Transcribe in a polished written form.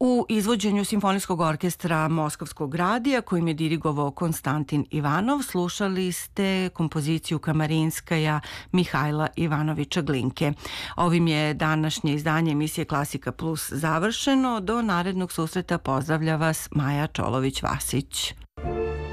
U izvođenju Simfonijskog orkestra Moskovskog radija, kojim je dirigovao Konstantin Ivanov, slušali ste kompoziciju Kamarinskaja Mihajla Ivanovića Glinke. Ovim je današnje izdanje emisije Klasika Plus završeno. Do narednog susreta pozdravlja vas Maja Čolović-Vasić.